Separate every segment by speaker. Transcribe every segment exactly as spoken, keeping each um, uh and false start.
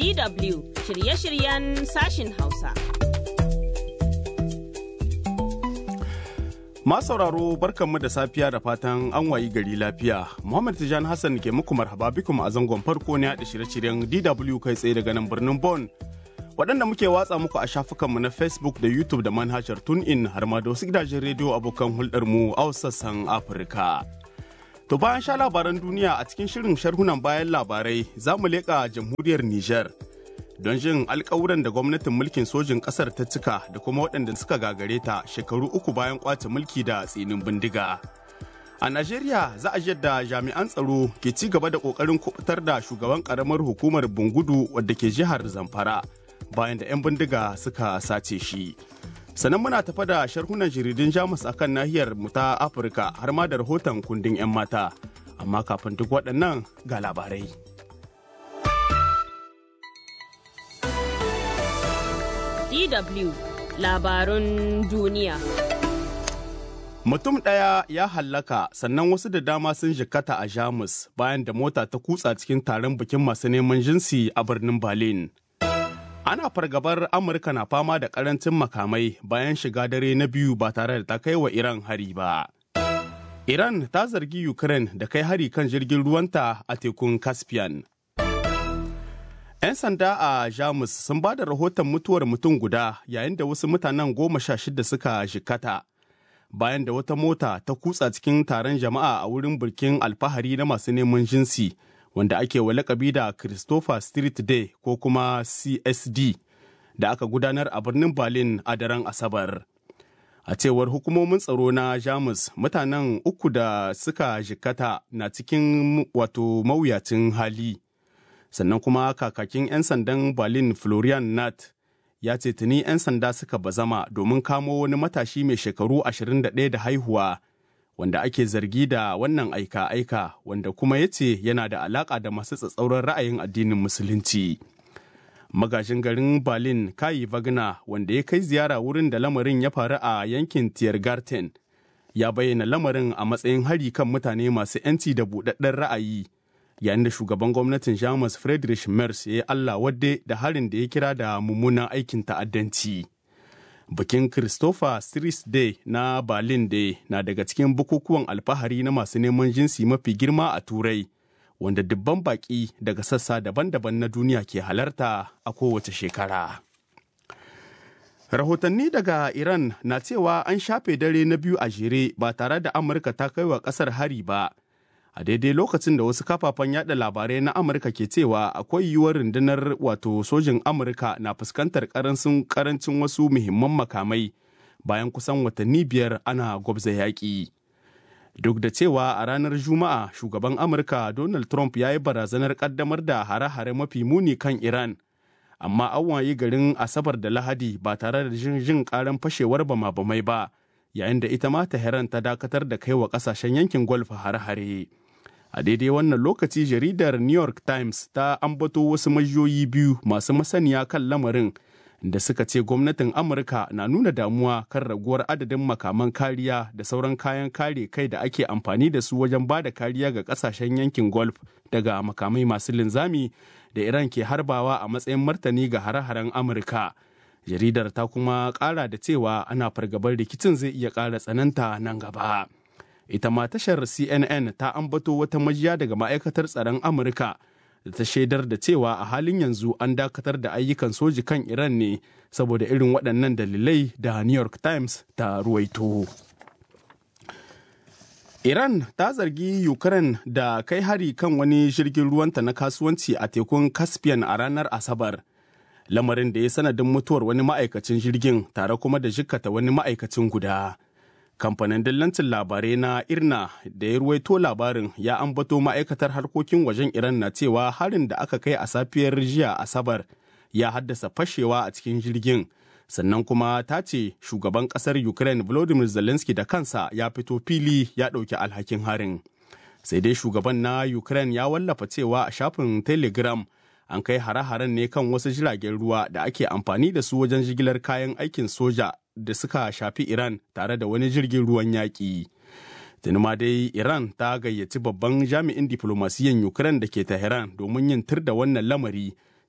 Speaker 1: D W shirye-shiryen sashin Hausa.
Speaker 2: Masauraro barkanmu da safiya da fatan an wayi gari lafiya. Muhammad Tijan Hassan ke muku marhaba bikum a zangon farko ne haɗa shirye-shiryen D W kai tsaye daga nan birnin Bonn. Waɗanda muke watsa muku a shafukanmu na Facebook da YouTube da manhajar TuneIn har ma da wasu gidajen rediyo abokan hulɗarmu a sassan Afirka. To bayan sha labaran duniya a cikin shirin sharhunan bayan labarai za mu leƙa jamhuriyar Nijar don jin alƙawuran da gwamnatin mulkin sojin ƙasar ta cika da kuma waɗanda suka gagare ta shekaru uku bayan ƙwace mulki da tsinin bindiga. A Najeriya za a yadda jami'an tsaro ke ci gaba da ƙoƙarin kubutar da shugaban ƙaramar hukumar Bungudu wadda ke jihar Zamfara bayan da 'yan bindiga suka sace shi. Sannan muna tafa da sharhunan jaridun Jamus akan nahiyar mu ta Afirka har ma da rahoton kundin 'yan mata. Amma kafin duk waɗannan ga labarai.
Speaker 1: D W labarun duniya.
Speaker 2: Mutum ɗaya ya hallaka sannan wasu da dama sun jikkata a Jamus bayan da mota ta kutsa cikin taron bikin masu neman jinsi a birnin Berlin. Ana fargabar Amurka na fama da karancin makamai bayan shiga dare na biyu ba tare da ta kai wa Iran hari ba. Iran ta zargi Ukraine da kai hari kan jirgin ruwanta a tekun Caspian. 'Yan sanda a Jamus sun ba da rahoton mutuwar mutum guda yayin da wasu mutanen goma sha shida suka jikkata. Bayan da wata mota ta kutsa cikin taron jama'a a wurin bikin alfahari na masu neman jinsi. Wanda ake wa lakabi da Christopher Street Day ko kuma C S D da aka gudanar a birnin Berlin a daren Asabar. A cewar hukumomin tsaro na Jamus, mutanen uku da suka jikkata na cikin wato mawuyacin hali. Sannan kuma kakakin 'yan sandan Berlin Florian Nath ya ce tuni 'yan sanda suka bazama domin kamo wani matashi mai shekaru ashirin da ɗaya da haihuwa. Wanda ake zargi da wannan aika-aika wanda kuma ya ce yana da alaƙa da masu tsatsauran ra'ayin addinin musulunci. Magajin garin Berlin Kai Wagner wanda ya kai ziyara wurin da lamarin ya faru a yankin Tiergarten ya bayyana lamarin a matsayin hari kan mutane masu 'yanci da buɗaɗɗen ra'ayi yayin da shugaban gwamnatin Jamus Friedrich Merz ya yi Allah wadde da harin da ya kira da mummunan aikin ta'addanci. Bikin Christopher Street Day na Berlin Day na daga cikin bukukuwan alfahari na masu neman jinsi mafi girma a Turai, wanda dubban baƙi daga sassa daban-daban na duniya ke halarta a kowace shekara. Rahotanni daga Iran na cewa an shafe dare na biyu a jere ba tare da Amurka ta kai wa ƙasar hari ba. A daidai lokacin da wasu kafafen yada labarai na Amurka ke cewa akwai yiwuwar rundunar wato sojin Amurka na fuskantar karancin karancin wasu muhimman makamai bayan kusan watanni biyar ana gwabza yaƙi. Duk da cewa a ranar Juma'a shugaban Amurka Donald Trump ya yi barazanar ƙaddamar da hare-hare mafi muni kan Iran, amma an wayi garin Asabar da Lahadi ba tare da jin ƙaran fashewar bama-bamai ba, yayin da ita ma Tehran ta dakatar da kai wa ƙasashen yankin Gulf hare-hare. A daidai wannan lokaci jaridar New York Times ta ambato wasu majiyoyi biyu masu masaniya kan lamarin da suka ce gwamnatin Amurka na nuna damuwa kan raguwar adadin makaman kariya da sauran kayan kare kai da ake amfani da su wajen ba da kariya ga kasashen yankin Gulf daga makamai masu linzami da Iran ke harbawa a matsayin martani ga hare-haren Amurka. Jaridar ta kuma ƙara da cewa ana fargabar rikicin zai iya ƙara tsananta nan gaba. Ita ma tashar C N N ta ambato wata majiya daga ma'aikatar tsaron Amurka da ta shaidar da cewa a halin yanzu an dakatar da ayyukan soji kan Iran ne saboda irin waɗannan dalilai da New York Times ta ruwaito. Iran ta zargi Ukraine da kai hari kan wani jirgin ruwanta na kasuwanci a tekun Caspian a ranar Asabar. Lamarin da ya sanadin mutuwar wani ma'aikacin jirgin tare kuma da jikkata wani ma'aikacin guda. Kamfanin dillancin labarai na Irna da ya ruwaito labarin ya ambato ma'aikatar harkokin wajen Iran na cewa harin da aka kai a safiyar jiya Asabar ya haddasa fashewa a cikin jirgin. Sannan kuma ta ce shugaban ƙasar Ukraine Volodymyr Zelensky da kansa ya fito fili ya ɗauki alhakin harin. Sai dai shugaban na Ukraine ya wallafa cewa a shafin Telegram an kai hare-haren ne kan wasu jiragen ruwa da ake amfani da su wajen jigilar kayan aikin soja da suka shafi Iran tare da wani jirgin ruwan yaƙi. Tuni ma dai Iran ta gayyaci babban jami'in diflomasiyan Ukraine da ke Tehran domin yin tir da wannan lamari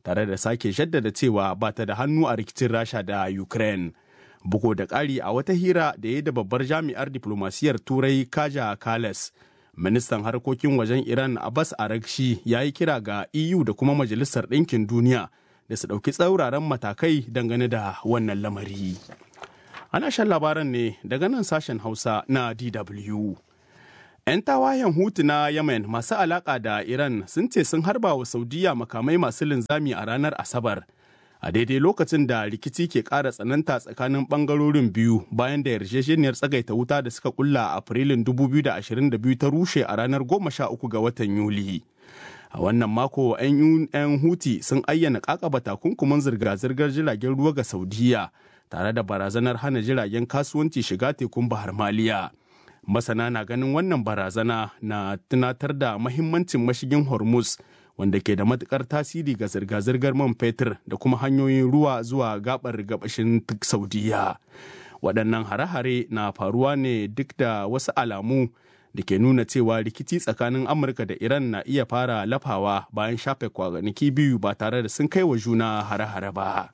Speaker 2: tare da sake jaddada cewa ba ta da hannu a rikicin Rasha da Ukraine. Bugu da ƙari a wata hira da ya da babbar jami'ar diplomasiyar Turai Kaja Kallas, ministan harkokin wajen Iran Abbas Araghchi ya yi kira ga E U da kuma Majalisar Ɗinkin Duniya da su ɗauki tsauraran matakai dangane da wannan lamari. Ana shan labaran ne daga nan sashen Hausa na D W. 'Yan tawayen Hutu na Yemen masu alaƙa da Iran sun ce sun harba wa Saudiya makamai masu linzami a ranar Asabar, a daidai lokacin da rikici ke ƙara tsananta tsakanin ɓangarorin biyu bayan da yarjejeniyar tsagaita wuta da suka kulla a Afrilun dubu biyu da ashirin da biyu ta rushe a ranar goma sha uku ga watan Yuli. A wannan mako, 'yan Huti sun ayyana ƙaƙaba takunkumin zirga-zirgar jiragen ruwa ga Saudiya, tare da barazanar hana jiragen kasuwanci shiga tekun Bahar Maliya. Masana na ganin wannan barazana na tunatar da mahimmancin mashigin Hormuz, wanda ke da matukar tasiri ga zirga-zirgar man fetur da kuma hanyoyin ruwa zuwa gabar gabashin Saudiya. Waɗannan hare-hare na faruwa ne duk da wasu alamu da ke nuna cewa rikici tsakanin Amurka da Iran na iya fara lafawa bayan shafe kwanaki biyu ba tare da sun kai wa juna hare-hare ba.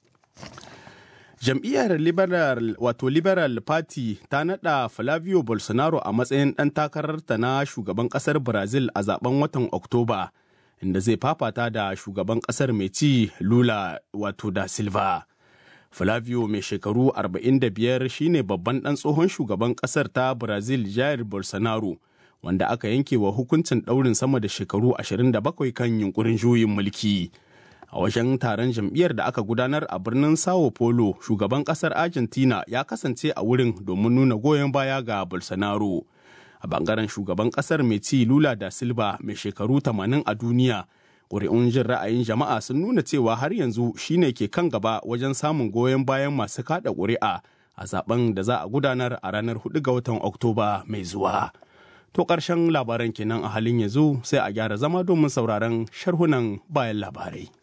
Speaker 2: Jam'iyyar Liberal wato Liberal Party ta nada Flavio Bolsonaro a matsayin ɗan takararta na shugaban ƙasar Brazil a zaben watan Oktoba, inda zai fafata da shugaban ƙasar mai ci Lula wato da Silva. Flavio mai shekaru arba'in da biyar shine babban ɗan tsohon shugaban ƙasar ta Brazil Jair Bolsonaro, wanda aka yanke wa hukuncin ɗaurin sama da shekaru ashirin da bakwai kan yunkurin juyin mulki. A wajen taron jam'iyyar da aka gudanar a birnin Sao Paulo, shugaban ƙasar Argentina ya kasance a wurin domin nuna goyon baya ga Bolsonaro. A bangaren shugaban ƙasar mai ci Lula da Silva mai shekaru tamanin a duniya, ƙuri'un jin ra'ayin jama'a sun nuna cewa har yanzu shine ke kan gaba wajen samun goyon bayan masu kaɗa ƙuri'a a zaben da za a gudanar a ranar hudu ga watan Oktoba mai zuwa. To ƙarshen labaran kenan a halin yanzu, sai a gyara zama domin sauraron sharhunan bayan labarai.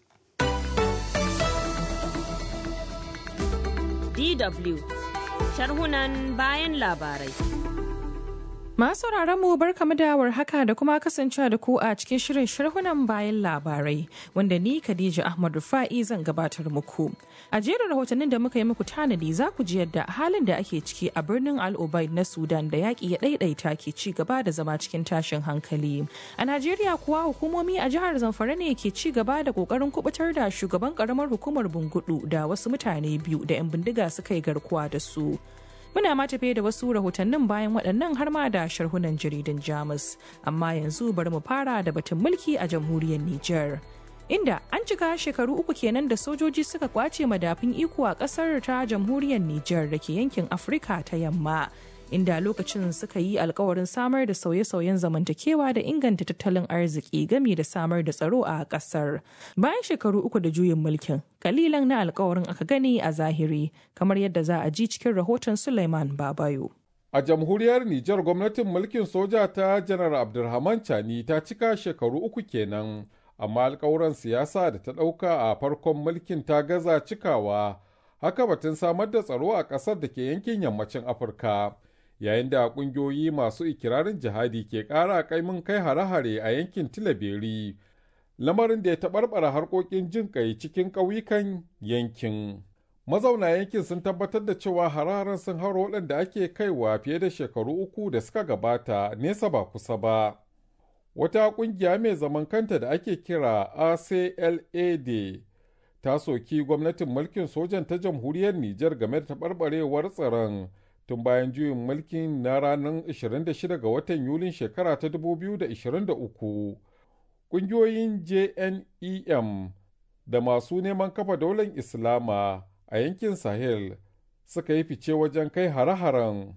Speaker 1: D W sharhunan bayan labarai.
Speaker 3: Masu mu barkamu da warhaka da kuma kasancewa da ku a cikin shirin sharhunan bayan labarai, wanda ni Khadija Ahmad Rufa'i zan gabatar muku. A jerin rahotannin da muka yi muku tanadi za ku ji yadda halin da ake ciki a birnin Al Ubaid na Sudan da yaƙi ya ɗaiɗaita ke ci gaba da zama cikin tashin hankali. A Najeriya kuwa hukumomi a jihar Zamfara ne ke ci gaba da ƙoƙarin kubutar da shugaban ƙaramar hukumar Bungudu da wasu mutane biyu da 'yan bindiga suka yi garkuwa da su. Muna ma tafe da wasu rahotannin bayan waɗannan har ma da sharhunan jaridan Jamus. Amma yanzu bari mu fara da batun mulki a jamhuriyar Nijar. Inda an cika shekaru uku kenan da sojoji suka kwace madafin iko a ƙasar ta jamhuriyar Nijar da ke yankin Afirka ta yamma. Inda lokacin suka yi alkawarin samar da sauye-sauyen zamantakewa da inganta tattalin arziki gami da samar da tsaro a ƙasar. Bayan shekaru uku da juyin mulkin, kalilan na alkawarin aka gani a zahiri, kamar yadda za a ji cikin rahoton Suleiman Babayo.
Speaker 4: A jamhuriyar Nijar, gwamnatin mulkin soja ta Janar Abdulrahman Chani ta cika shekaru uku kenan, amma alkawuran siyasa da ta ɗauka a farkon mulkin ta gaza cikawa. Haka batun samar da tsaro a ƙasar da ke yankin yammacin Afirka. Yayin da ƙungiyoyi masu ikirarin jihadi ke ƙara kaimin kai hare-hare a yankin Tilaberi, lamarin da ya taɓarɓara harkokin jin ƙai cikin ƙauyukan yankin. Mazauna yankin sun tabbatar da cewa hare-haren sun haro waɗanda ake kaiwa fiye da shekaru uku da suka gabata nesa ba kusa ba. Wata ƙungiya mai zaman kanta da ake kira A C L A D ta soki gwamnatin mulkin sojan ta jamhuriyar Nijar game da taɓarɓarewar tsaron tun bayan juyin mulkin na ranar ashirin da shida ga watan Yulin shekara ta dubu biyu da ashirin da uku. Ƙungiyoyin J N E M da masu neman kafa daular Islama a yankin Sahel suka yi fice wajen kai hare-haren.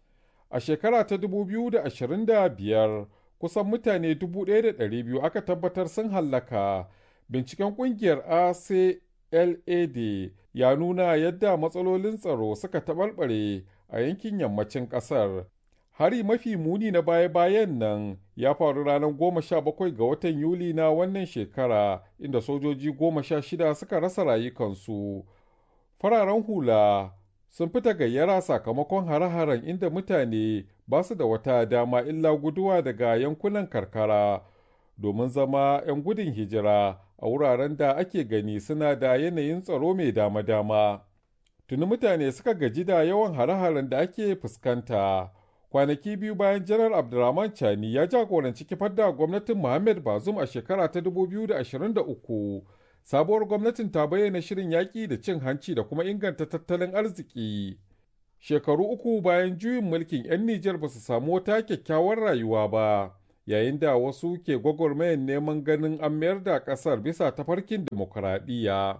Speaker 4: A shekara ta dubu biyu da ashirin da biyar, kusan mutane dubu ɗaya da ɗari biyu aka tabbatar sun hallaka. Binciken ƙungiyar A C L A D ya nuna yadda matsalolin tsaro suka taɓarɓare a yankin yammacin ƙasar. Hari mafi muni na baya-bayan nan ya faru ranar goma sha bakwai ga watan Yuli na wannan shekara, inda sojoji goma sha shida suka rasa rayukansu. Fararen hula sun fita gayyara sakamakon hare-haren, inda mutane ba su da wata dama illa guduwa daga yankunan karkara domin zama 'yan gudun hijira a wuraren da ake gani suna da yanayin tsaro mai dama-dama. Tuni mutane suka gaji da yawan hare-haren da ake fuskanta. Kwanaki biyu bayan Janar Abdurrahman Chani ya jagoranci kifar da gwamnatin Muhammad Bazoum a shekara ta dubu biyu da ashirin da uku. Sabuwar gwamnatin ta bayyana shirin yaƙi da cin hanci da kuma inganta tattalin arziki. Shekaru uku bayan juyin mulkin 'yan Nijar ba su samu wata kyakkyawar rayuwa ba, yayin da wasu ke gwagwarmayar neman ganin an mayar da ƙasar bisa tafarkin dimokuraɗiyya.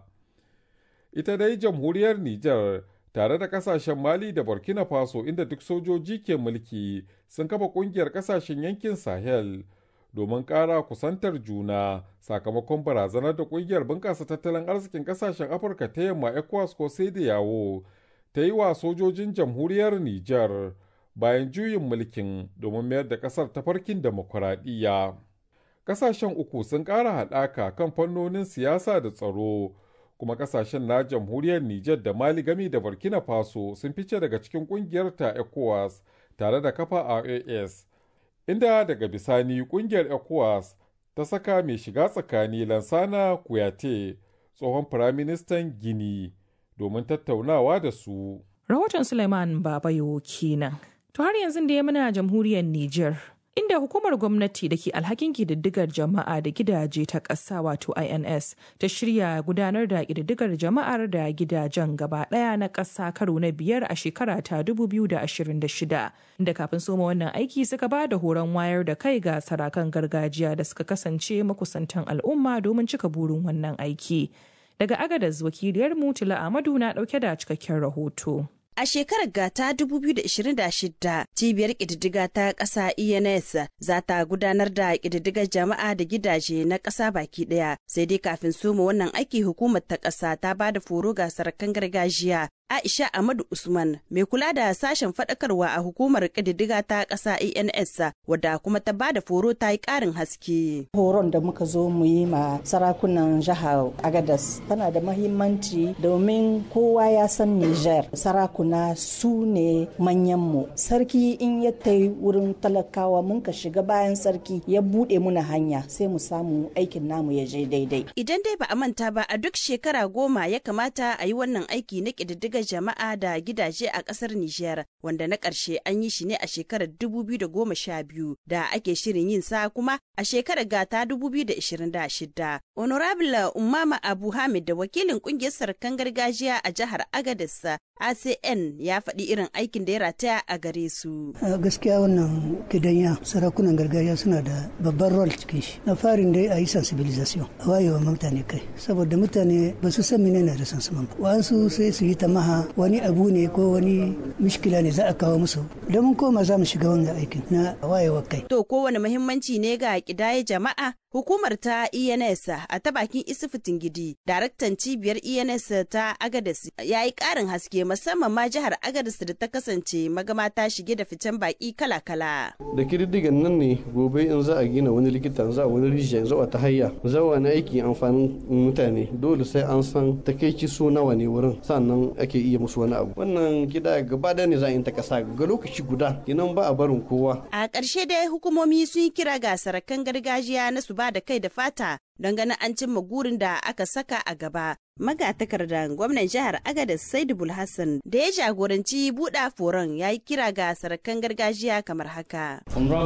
Speaker 4: Ita dai jamhuriyar Nijar tare da ƙasashen Mali da Burkina Faso inda duk sojoji ke mulki sun kafa ƙungiyar ƙasashen yankin Sahel domin ƙara kusantar juna sakamakon barazanar da ƙungiyar bunƙasa tattalin arzikin ƙasashen Afirka ta yamma ECOWAS ko Sediyawo ta yi wa sojojin jamhuriyar Nijar bayan juyin mulkin domin mayar da ƙasar ta farkin demokuraɗiyya. Ƙasashen uku sun ƙara haɗaka kan fannonin siyasa da tsaro, kuma ƙasashen na jamhuriyar Nijar da Mali gami da Burkina Faso sun fice daga cikin ƙungiyar ta ECOWAS tare da kafa R A S, inda daga bisani ƙungiyar ECOWAS ta saka mai shiga tsakani Lansana Kouyaté, tsohon Firaministan Gini, domin tattaunawa da su.
Speaker 3: Rahoton Suleiman Babayo kenan. To har yanzu da ya muna jamhuriyar Nijar, inda hukumar gwamnati da ke alhakin ƙididdigar jama'a da gidaje ta ƙasa wato I N S ta shirya gudanar da ƙididdigar jama'ar da gidajen gaba ɗaya na ƙasa karo na biyar a shekara ta dubu biyu da ashirin da shida, inda kafin soma wannan aiki suka ba da horon wayar da kai ga sarakan gargajiya da suka kasance makusantan al'umma domin cika burin wannan aiki. Daga Agadez wakiliyar Mutula Amadu na ɗauke da cikakken rahoto.
Speaker 5: A shekarar gata dubu biyu da ashirin da shida, cibiyar ƙididdiga ta ƙasa I N S za ta gudanar da ƙididdigar jama'a da gidaje na ƙasa baki ɗaya. Sai dai kafin soma wannan aiki hukumar ta ƙasa ta ba da foro ga sarakan gargajiya. Aisha Ahmadu Usman, mai kula da sashen faɗakarwa a hukumar ƙididdiga ta ƙasa I N S, wadda kuma ta bada foro ta yi ƙarin haske.
Speaker 6: Horon da muka zo mu yi ma sarakunan jihar Agadas tana da mahimmanci domin kowa ya san Nijar. Sarakuna su ne manyanmu. Sarki in ya tai wurin talakawa mun ka shiga bayan sarki ya buɗe muna hanya sai mu samu aikin namu ya je daidai.
Speaker 5: Idan dai ba a manta ba, a duk shekara goma ya kamata a yi wannan aiki na ƙididdiga jama'a da gidaje a kasar Nijar, wanda na ƙarshe an yi shi ne a shekarar dubu biyu da goma sha biyu da ake shirin yin sa kuma a shekarar gata dubu biyu da ashirin da shida. Honorable Umama Abu Hamid da wakilin ƙungiyar sarakan gargajiya a jihar Agadez A C N ya faɗi irin aikin da ya rataya a gare su.
Speaker 7: Gaskiya wannan kidanya sarakunan gargajiya suna da babban rol cikin shi. Na farin dai a yi sensibilisation, a wayewa mutane kai, saboda mutane ba su san menene da sansaman ba. Wasu sai su yi ta maha wani abu ne ko wani mishkila ne za a kawo musu. Da mun koma za mu shiga wannan aikin na wayewa kai.
Speaker 5: To kowane muhimmanci ne ga kidaye jama'a? Hukumar ta I N S a ta bakin Isufu Tingidi, daraktan cibiyar I N S ta Agadez ya yi ƙarin haske musamman ma jihar Agadez da ta kasance magama ta shige da ficen baki kala-kala.
Speaker 8: Da kididdigan nan ne gobe in za a gina wani likita, za a wani rijiya, za a ta hayya, za wani aiki amfanin mutane, dole sai an san takaici su nawa ne wurin sannan ake iya musu wani abu. Wannan gida gaba da ne za a yi ta kasa ga lokaci guda, kinan ba a barin kowa.
Speaker 5: A ƙarshe dai hukumomi sun yi kira ga sarakan gargajiya na su ba da kai da fata don ganin an cimma gurin da aka saka a gaba. Magatakardan gwamnan jihar Agadez Saidu Bulhassan da ya jagoranci buɗa foron ya yi kira ga sarakan gargajiya kamar haka.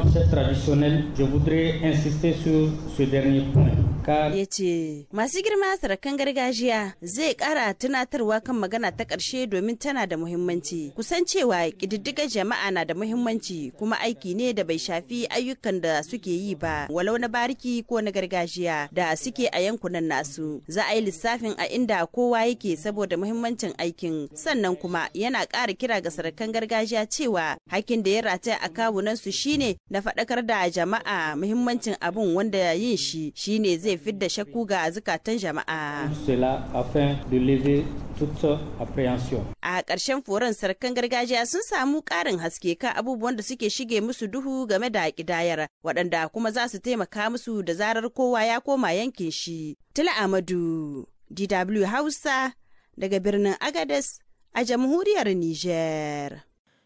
Speaker 5: Ya ce, masu girma sarakan gargajiya zai ƙara tunatarwa kan magana ta ƙarshe domin tana da muhimmanci. Kusan cewa ƙididdigar jama'a na da muhimmanci kuma aiki ne da bai shafi ayyukan da suke yi ba, walau na bariki ko na gargajiya da suke a yankunan nasu. Za a yi lissafin a inda kowa yake saboda muhimmancin aikin, sannan kuma yana ƙara kira ga sarakan gargajiya cewa hakkin da ya rataya a kawunan su shine na faɗakar da jama'a muhimmancin abun wanda yin shi shine zai fidda shakku ga zukatan jama'a. A ƙarshen foron sarakan gargajiya sun samu ƙarin haske kan abubuwan da suke shige musu duhu game da ƙidayar, waɗanda kuma za su taimaka musu da zarar kowa ya koma yankin shi. Tila Amadu, D W Hausa, daga birnin Agadez a jamhuriyar Nijar.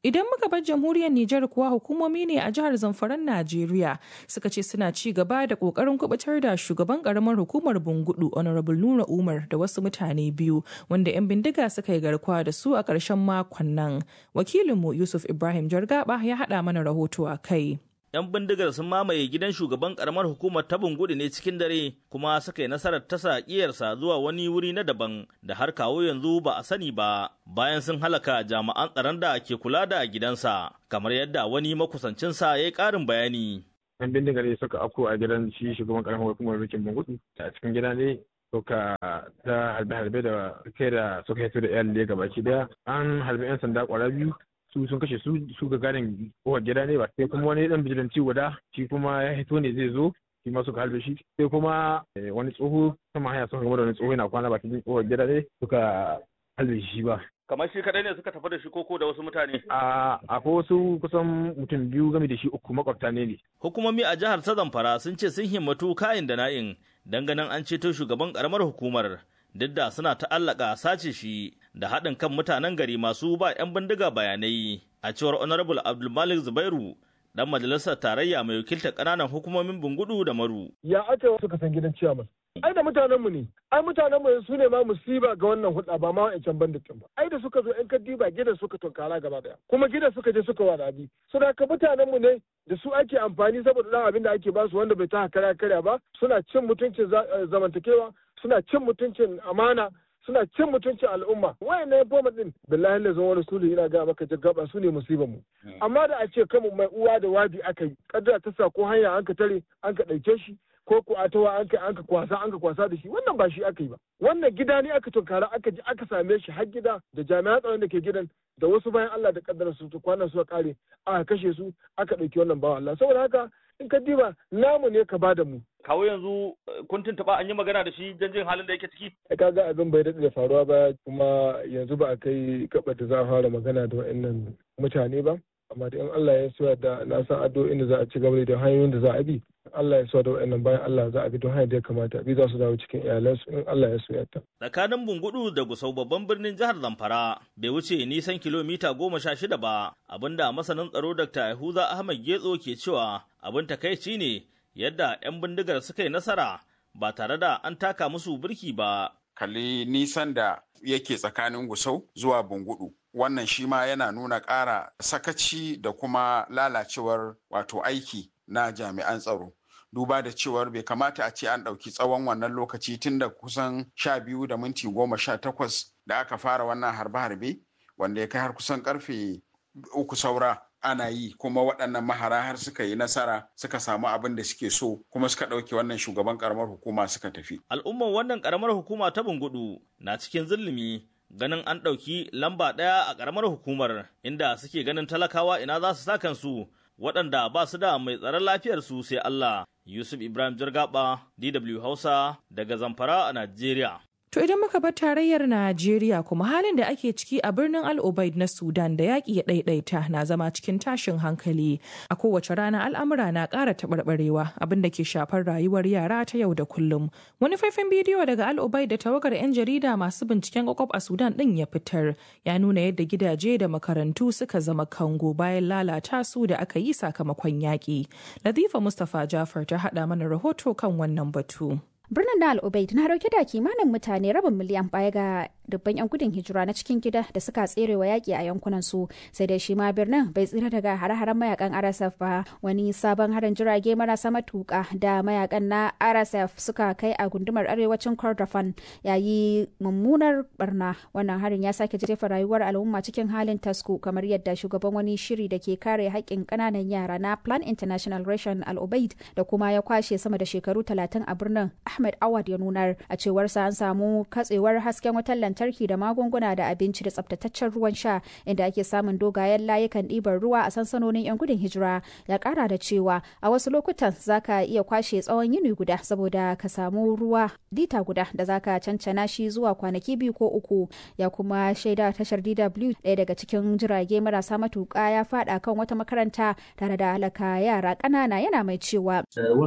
Speaker 3: Idan muka bar jamhuriyar Nijar kuwa hukumomi ne a jihar Zamfaran Najeriya suka ce suna ci gaba da kokarin kubutar da shugaban karamar hukumar Bungudu Honorable Nura Umar da wasu mutane biyu wanda 'yan bindiga suka yi garkuwa da su a ƙarshen makon nan. Wakilinmu Yusuf Ibrahim Jargaba ya haɗa mana rahoto a kai.
Speaker 9: 'Yan bindigar sun mamaye gidan shugaban karamar hukumar ta Bungudu ne cikin dare kuma suka yi nasarar tasa ƙiyarsa zuwa wani wuri na daban da har kawo yanzu ba a sani ba bayan sun halaka jami'an tsaron da ke kula da gidansa kamar yadda wani makusancinsa ya yi ƙarin bayani.
Speaker 10: 'Yan bindigar ne suka afko a gidan shi shugaban karamar hukumar rikin Bungudu a cikin gida ne suka ta harbe-harbe da kai da suka hito da iyalai gabaki daya an harbe 'yan sanda kwara biyu su sun kashe su su ga gadin kowar gida ne ba sai kuma wani dan bijilanci guda shi kuma ya hito ne zai zo shi ma suka harbe shi sai kuma wani tsoho sama hanya suka gama da wani tsoho yana kwana ba cikin kowar gida ne suka harbe shi ba.
Speaker 9: Kamar shi kadai ne suka tafi da shi koko da wasu mutane?
Speaker 10: A akwai wasu kusan mutum biyu game da shi uku makwabta ne ne.
Speaker 9: Hukumomi a jihar ta Zamfara sun ce sun himmatu kayan da na'in ganin an ceto shugaban karamar hukumar duk da suna ta'allaka sace shi da haɗin kan mutanen gari masu ba 'yan bindiga bayanai a cewar honorable abdulmalik zubairu dan majalisar tarayya mai wakiltar ƙananan hukumomin Bungudu da Maru.
Speaker 11: Ya aka suka san gidan ciyaman. Ai da mutanen mu ne. Ai mutanen mu su ne ma musiba ga wannan hulɗa ba ma wa'ancan banditin ba. Ai da suka zo ƴan kaddiba gidan suka tunkara gaba daya. Kuma gidan suka je suka wada abi. So da ka mutanen mu ne da su ake amfani saboda dan abin da ake ba su wanda bai ta karya karya ba suna cin mutuncin zamantakewa suna cin mutuncin amana suna cin mutuncin al'umma wayannan goma din billahi la zan wani sulu ina ga maka jaggaba su ne musibar mu amma da a ce kanmu mai uwa da wabi aka yi kaddara ta sa ko hanya an ka tare an ka dauke shi ko ku atawa an ka an ka kwasa an ka kwasa da shi wannan ba shi aka yi ba wannan gida ne aka tunkara aka ji aka same shi har gida da jami'an tsaron da ke gidan da wasu bayan Allah da kaddara su to kwanan su kare aka kashe su aka dauki wannan bawa Allah saboda haka in ka diba namu ne ka bada mu
Speaker 9: kawo yanzu kun tuntuɓa an yi magana da shi don jin halin da yake ciki
Speaker 11: ka ga abin bai daɗe da faruwa ba kuma yanzu ba a kai gaba da za a fara magana da wa'annan mutane ba amma da in Allah ya so da na san addu'o'in da za a ci gaba da hanyoyin da za a bi Allah ya so da wa'annan bayan Allah za a bi don hanyar da ya kamata bi za su dawo cikin iyalansu in Allah ya so ya ta.
Speaker 9: Tsakanin Bungudu da Gusau babban birnin jihar Zamfara bai wuce nisan kilomita goma sha shida ba abinda masanin tsaro Dakta Yahuza Ahmad Getso ke cewa abin takaici ne yadda 'yan bindigar suka yi nasara ba tare da an taka musu birki ba.
Speaker 12: Kalli nisan da yake tsakanin Gusau zuwa Bungudu. Wannan shi ma yana nuna ƙara sakaci da kuma lalacewar wato aiki na jami'an tsaro. Duba da cewar bai kamata a ce an ɗauki tsawon wannan lokaci tun da kusan sha biyu da minti goma sha takwas da aka fara wannan harbe-harbe wanda ya kai har kusan karfe uku saura ana yi kuma waɗannan mahara har suka yi nasara suka samu abin da suke so kuma suka ɗauke wannan shugaban ƙaramar hukuma suka tafi.
Speaker 9: Al'ummar wannan ƙaramar hukuma ta Bungudu na cikin zulumi ganin an ɗauki lamba ɗaya a ƙaramar hukumar inda suke ganin talakawa ina za su sa kansu waɗanda ba su da mai tsaron lafiyarsu sai Allah. Yusuf Ibrahim Jargaba, D W Hausa daga Zamfara a Najeriya.
Speaker 3: To idan muka bar tarayyar Najeriya kuma halin da ake ciki a birnin Al Ubaid na Sudan da yaƙi ya ɗaiɗaita na zama cikin tashin hankali. A kowace rana al'amura na ƙara taɓarɓarewa abin da ke shafar rayuwar yara ta yau da kullum. Wani faifan bidiyo daga Al Ubaid da tawagar 'yan jarida masu binciken ƙwaƙwaf a Sudan ɗin ya fitar ya nuna yadda gidaje da makarantu suka zama kango bayan lalata su da aka yi sakamakon yaƙi. Latifa Mustapha Jafar ta haɗa mana rahoto kan wannan batu.
Speaker 13: Birnin na Al-Ubaid na dauke da kimanin mutane rabin miliyan baya ga dubban 'yan gudun hijira na cikin gida da suka tserewa yaƙi a yankunan su sai dai shi ma birnin bai tsira daga hare-haren mayakan R S F ba wani sabon harin jirage marasa matuƙa da mayakan na R S F suka kai a gundumar arewacin Kordofan yayi mummunar barna wannan harin ya sake jefa rayuwar al'umma cikin halin tasko kamar yadda shugaban wani shiri da ke kare haƙƙin ƙananan yara na Plan International Reshen Al-Ubaid da kuma ya kwashe sama da shekaru talatin a birnin Ahmed Awad ya nunar a cewarsa an samu katsewar hasken wutar lantarki da magunguna da abinci da tsabtataccen ruwan sha inda ake samun dogayen layukan ɗibar ruwa a sansanonin 'yan gudun hijira ya kara da cewa a wasu lokutan zaka iya kwashe tsawon yini guda saboda ka samu ruwa lita guda da zaka cancana shi zuwa kwanaki biyu ko uku ya kuma shaida tashar D W ɗaya daga cikin jirage marasa matuƙa ya fada kan wata makaranta tare da halaka yara ƙanana yana mai cewa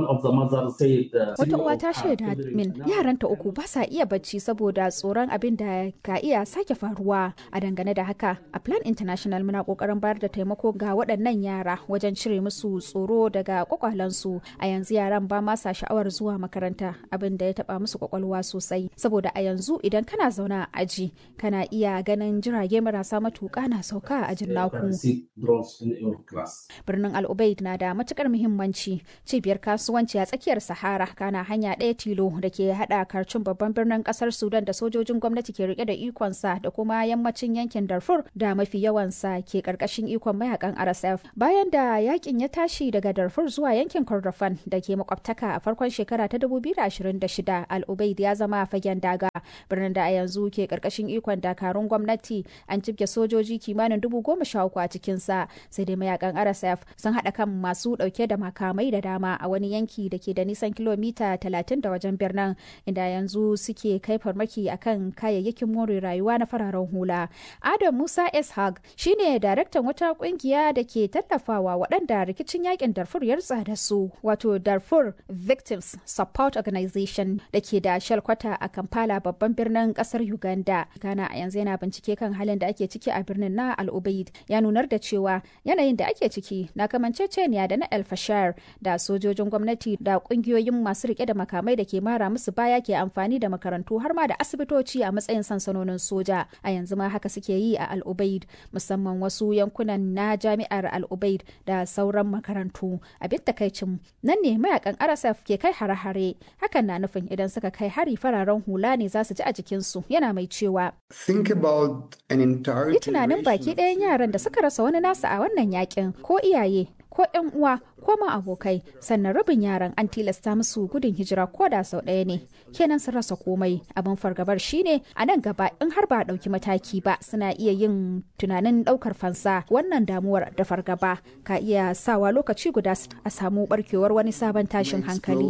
Speaker 13: wata uwa ta shaida min yaranta uku ba sa iya bacci saboda tsoron abin da da ka iya sake faruwa. A dangane da haka, a Plan International muna kokarin bayar da taimako ga waɗannan yara wajen cire musu tsoro daga kwakwalansu. A yanzu yaran ba ma sa sha'awar zuwa makaranta, abin da ya taba musu kwakwalwa sosai. Saboda a yanzu idan kana zauna a aji, kana iya ganin jirage marasa matuƙa na sauka a ajin naku. Birnin Al Ubaid na da matukar muhimmanci, cibiyar kasuwanci a tsakiyar Sahara, kana hanya ɗaya tilo da ke hada Khartoum babban birnin kasar Sudan da sojojin gwamnati ke rike da ikonsa da kuma yammacin yankin Darfur da mafi yawansa ke karkashin ikon mayakan R S F. Bayan da yakin ya tashi daga Darfur zuwa yankin Kordofan da ke makwabtaka a farkon shekara ta dubu biyu da ashirin da shida, Al Ubaid ya zama fagen daga. Birnin da a yanzu ke karkashin ikon dakarun gwamnati, an cibge sojoji kimanin dubu goma sha uku a cikinsa, sai dai mayakan R S F sun haɗa kan masu ɗauke da makamai da dama a wani yanki da ke da nisan kilomita talatin da wajen birnin, inda yanzu suke kai farmaki akan kayayyakin more rayuwa na fararen hula. Adam Musa Ishaq shine daraktan wata kungiya da ke tallafawa waɗanda rikicin yakin Darfur ya rutsa da su, wato Darfur Victims Support Organization da ke da shalkwata a Kampala babban birnin ƙasar Uganda. Ghana a yanzu yana bincike kan halin da ake ciki a birnin na Al Ubaid, ya nunar da cewa yanayin da ake ciki na kamanceceniya da na El Fasher, da sojojin gwamnati da kungiyoyin masu rike da makamai da ke mara musu baya ke amfani da makarantu har ma da asibitoci a matsayin sansanonin soja. A yanzu ma haka suke yi a Al Ubaid, musamman wasu yankunan na jami'ar Al Ubaid da sauran makarantu. Abin takaicin nan ne mayakan R S F ke kai hare-hare. Hakan na nufin idan suka kai hari fararen hula ne za su ji a jikinsu. Yana mai cewa yi tunanin baki ɗayan yaran da suka rasa wani nasa a wannan yakin, ko iyaye ko yan uwa ko ma abokai, sannan rabin yaran an tilasta musu gudun hijira ko da sau ɗaya ne, kenan sun rasa komai. Abin fargabar shine a nan gaba in har ba a ɗauki mataki ba, suna iya yin tunanin ɗaukar fansa. Wannan damuwar da fargaba ka iya sawa lokaci guda a samu barkewar wani sabon tashin hankali.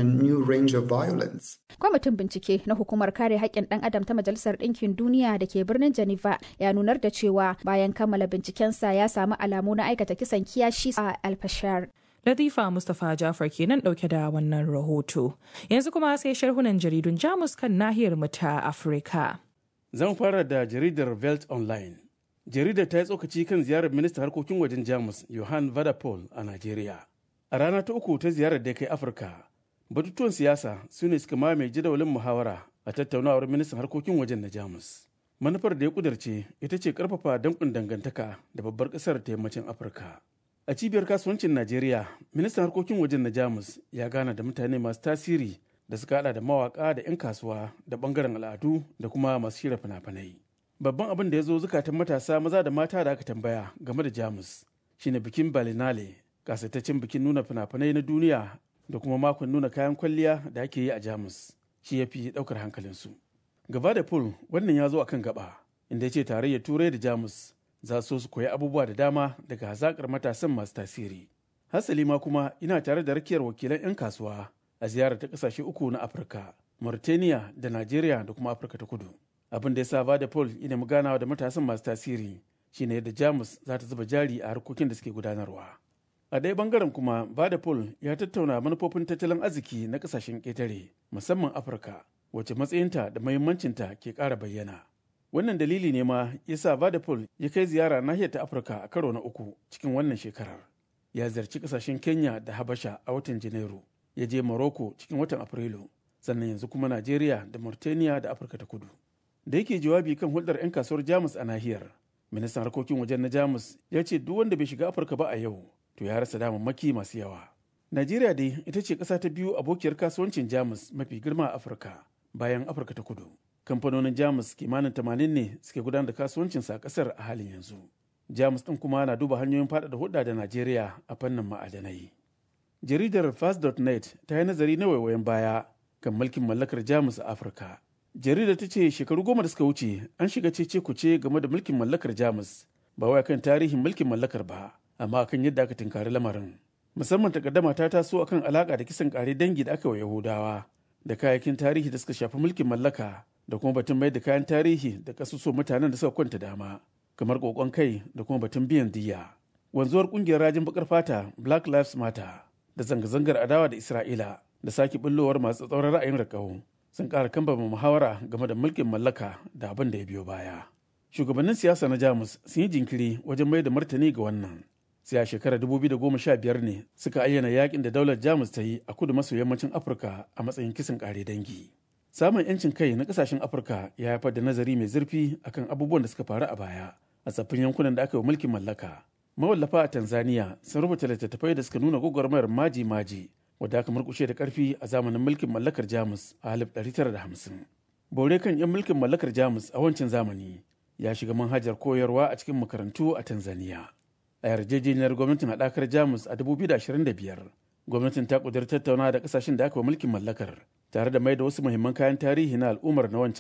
Speaker 13: Kwamitin bincike na hukumar kare haƙƙin ɗan adam ta Majalisar Ɗinkin Duniya da ke birnin Geneva ya nunar da cewa bayan kammala bincikensa ya samu alamu na aikata kisan kiyashi a Al Fasher.
Speaker 3: Latifa Mustapha Jafar kenan dauke da wannan rahoto. Yanzu kuma sai sharhunan jaridun Jamus kan nahiyar mu ta Afirka.
Speaker 2: Zan fara da jaridar Welt Online. Jaridar ta yi tsokaci kan ziyarar ministan harkokin wajen Jamus Johann Vadapol a Najeriya. A rana ta uku ta ziyarar da kai Afirka, batutuwan siyasa su ne suka mamaye jadawalin muhawara a tattaunawar ministan harkokin wajen na Jamus. Manufar da ya kudarce ita ce karfafa dankun dangantaka da babbar kasar ta yammacin Afirka. A cibiyar kasuwancin Najeriya, ministan harkokin wajen na Jamus ya gana da mutane masu tasiri da suka hada da mawaka da 'yan kasuwa da bangaren al'adu da kuma masu shirya fina-finai. Babban abin da ya zo zukatan matasa maza da mata da aka tambaya game da Jamus shine bikin Berlinale, kasataccen bikin nuna fina-finai na duniya da kuma makon nuna kayan kwalliya da ake yi a Jamus. Shi ya fi daukar hankalinsu. Gaba da Pool wannan ya zo akan gaba, inda ya ce tarayyar Turai da Jamus za su su koyi abubuwa da dama daga hazakar matasan masu tasiri. Hasali ma kuma ina tare da rakiyar wakilan 'yan kasuwa a ziyarar ta kasashe uku na Afirka, Mauritania da Najeriya da kuma Afirka ta Kudu. Abin da ya sa Vadapol ina maganawa da matasan masu tasiri shine yadda Jamus za ta zuba jari a harkokin da suke gudanarwa. A ɗaya bangaren kuma Vadapol ya tattauna manufofin tattalin arziki na kasashen ƙetare, musamman Afirka, wacce matsayinta da muhimmancinta ke ƙara bayyana. Wannan dalili ne ma ya sa Vadapol ya kai ziyara nahiyar ta Afirka a karo na uku cikin wannan shekarar. Ya ziyarci kasashen Kenya da Habasha a watan Janairu, ya je Morocco cikin watan Afrilu, sannan yanzu kuma Najeriya da Mauritania da Afirka ta Kudu. Da yake jawabi kan hulɗar 'yan kasuwar Jamus a nahiyar, ministan harkokin wajen na Jamus ya ce duk wanda bai shiga Afirka ba a yau, to ya rasa damammaki masu yawa. Najeriya dai ita ce ƙasa ta biyu abokiyar kasuwancin Jamus mafi girma a Afirka, bayan Afirka ta Kudu. Kamfanonin Jamus kimanin tamanin ne suke gudanar da kasuwancinsa a ƙasar a halin yanzu. Jamus ɗin kuma na duba hanyoyin faɗaɗa hulɗa da Najeriya a fannin ma'adanai. Jaridar fast dot net ta yi nazari na waiwayen baya kan mulkin mallakar Jamus a Afirka. Jaridar ta ce shekaru goma da suka wuce an shiga cece kuce game da mulkin mallakar Jamus, ba wai kan tarihin mulkin mallakar ba, amma kan yadda aka tinkari lamarin. Musamman takaddama ta taso akan alaka da kisan kare dangi da aka wa Yahudawa da kayayyakin tarihi da suka shafi mulkin mallaka da kuma batun mai da kayan tarihi da kasuso mutanen da suka kwanta dama kamar kokon kai da kuma batun biyan diyya. Wanzuwar kungiyar rajin bakar fata Black Lives Matter da zanga-zangar adawa da Isra'ila da sake bullowar masu tsauran ra'ayin rakau
Speaker 14: sun ƙara kambama muhawara game da mulkin mallaka da abin da ya biyo baya. Shugabannin siyasa na Jamus sun yi jinkiri wajen mai da martani ga wannan. Sai a shekarar dubu biyu da goma sha biyar ne suka ayyana yakin da daular Jamus ta yi a kudu maso yammacin Afirka a matsayin kisan ƙare dangi. Samun 'yancin kai na ƙasashen Afirka ya haifar da nazari mai zurfi akan abubuwan da suka faru a baya a tsaffin yankunan da aka yi mulkin mallaka. Mawallafa a Tanzania sun rubuta littattafai da suka nuna gwagwarmayar maji-maji wadda aka murkushe da ƙarfi a zamanin mulkin mallakar Jamus a alif ɗari tara da hamsin. Bore kan 'yan mulkin mallakar Jamus a wancan zamani ya shiga manhajar koyarwa a cikin makarantu a Tanzania. A yarjejeniyar gwamnatin haɗakar Jamus a dubu biyu da ashirin da biyar, gwamnatin ta ƙudiri tattauna da ƙasashen da aka yi mulkin mallakar tare da mai da wasu muhimman kayan tarihi na al'ummar na wancan